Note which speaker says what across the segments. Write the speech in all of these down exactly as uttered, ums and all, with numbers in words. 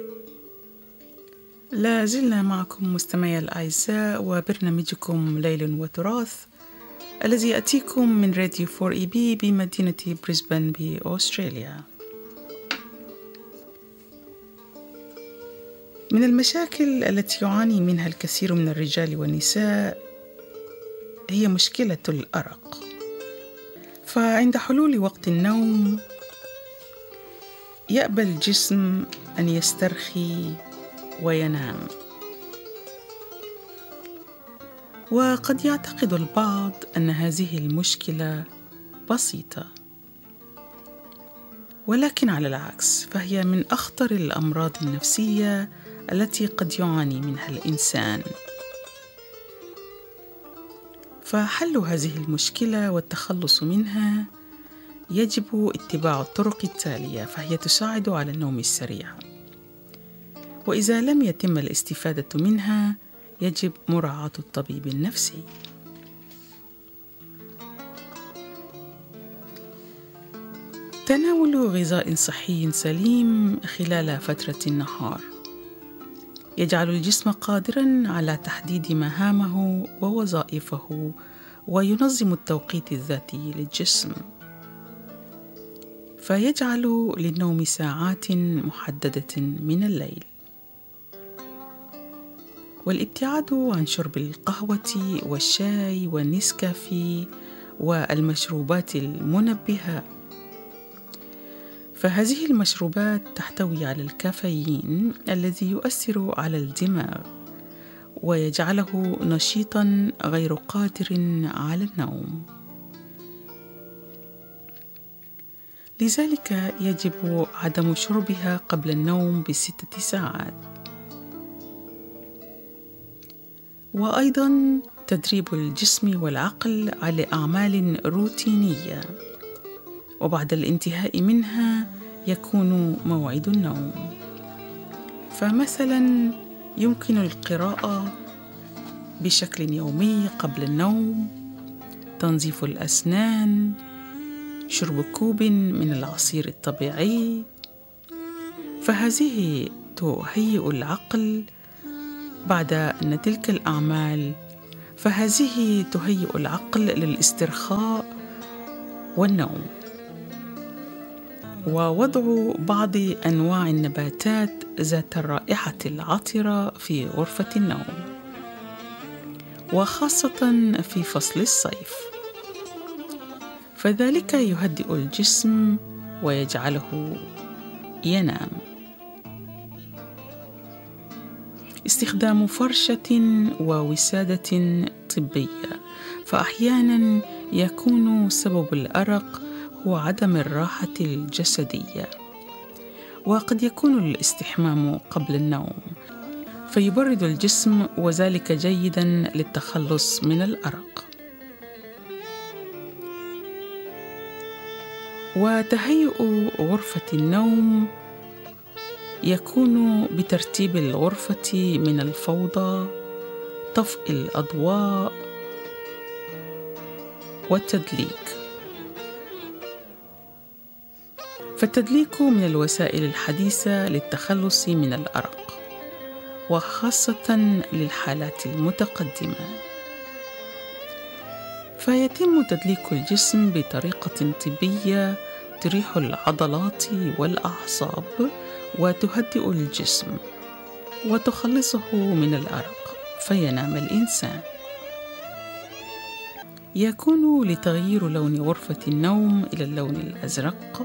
Speaker 1: لا زلنا معكم مستمعي الأعزاء وبرنامجكم ليل وتراث الذي يأتيكم من راديو فور إي بي بمدينة بريسبن بأستراليا. من المشاكل التي يعاني منها الكثير من الرجال والنساء هي مشكلة الأرق. فعند حلول وقت النوم يأبى الجسم أن يسترخي وينام، وقد يعتقد البعض أن هذه المشكلة بسيطة، ولكن على العكس فهي من أخطر الأمراض النفسية التي قد يعاني منها الإنسان. فحل هذه المشكلة والتخلص منها يجب اتباع الطرق التالية، فهي تساعد على النوم السريع، وإذا لم يتم الاستفادة منها يجب مراعاة الطبيب النفسي. تناول غذاء صحي سليم خلال فترة النهار يجعل الجسم قادراً على تحديد مهامه ووظائفه وينظم التوقيت الذاتي للجسم، فيجعل للنوم ساعات محددة من الليل. والابتعاد عن شرب القهوة والشاي والنسكافيه والمشروبات المنبهة، فهذه المشروبات تحتوي على الكافيين الذي يؤثر على الدماغ ويجعله نشيطاً غير قادر على النوم. لذلك يجب عدم شربها قبل النوم بستة ساعات. وأيضاً تدريب الجسم والعقل على أعمال روتينية، وبعد الانتهاء منها يكون موعد النوم. فمثلاً يمكن القراءة بشكل يومي قبل النوم، تنظيف الأسنان، شرب كوب من العصير الطبيعي، فهذه تهيئ العقل بعد أن تلك الأعمال فهذه تهيئ العقل للاسترخاء والنوم. ووضع بعض أنواع النباتات ذات الرائحة العطرة في غرفة النوم، وخاصة في فصل الصيف، فذلك يهدئ الجسم ويجعله ينام. استخدام فرشة ووسادة طبية، فأحيانا يكون سبب الأرق هو عدم الراحة الجسدية، وقد يكون الاستحمام قبل النوم فيبرد الجسم، وذلك جيدا للتخلص من الأرق. وتهيئ غرفة النوم يكون بترتيب الغرفة من الفوضى، طفء الأضواء، والتدليك. فالتدليك من الوسائل الحديثة للتخلص من الأرق، وخاصة للحالات المتقدمة. فيتم تدليك الجسم بطريقة طبية تريح العضلات والأعصاب وتهدئ الجسم وتخلصه من الأرق فينام الإنسان. يكون لتغيير لون غرفة النوم إلى اللون الأزرق.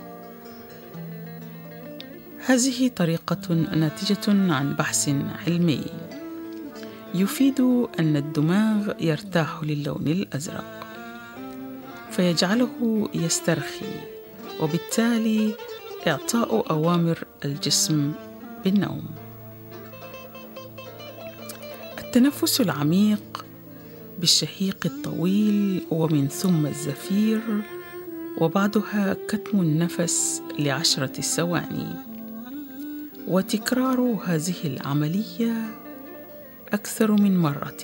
Speaker 1: هذه طريقة ناتجة عن بحث علمي يفيد أن الدماغ يرتاح للون الأزرق فيجعله يسترخي، وبالتالي إعطاء أوامر الجسم بالنوم. التنفس العميق بالشهيق الطويل ومن ثم الزفير، وبعدها كتم النفس لعشرة ثواني، وتكرار هذه العملية أكثر من مرة،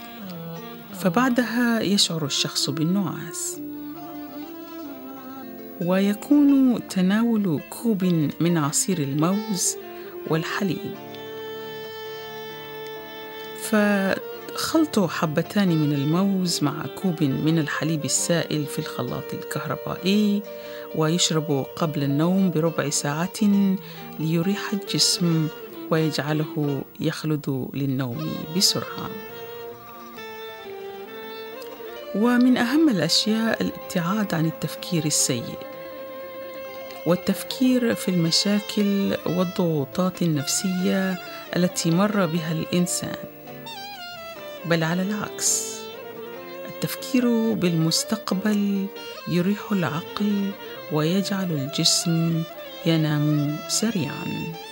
Speaker 1: فبعدها يشعر الشخص بالنعاس. ويكون تناول كوب من عصير الموز والحليب. فخلط حبتان من الموز مع كوب من الحليب السائل في الخلاط الكهربائي، ويشرب قبل النوم بربع ساعة ليريح الجسم ويجعله يخلد للنوم بسرعة. ومن أهم الأشياء الابتعاد عن التفكير السيء والتفكير في المشاكل والضغوطات النفسية التي مر بها الإنسان، بل على العكس، التفكير بالمستقبل يريح العقل ويجعل الجسم ينام سريعاً.